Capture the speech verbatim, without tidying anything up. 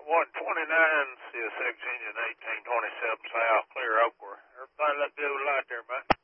one twenty-nine, C S X engine eighteen twenty-seven South, Clear Oakwood. Everything look good with light there, man.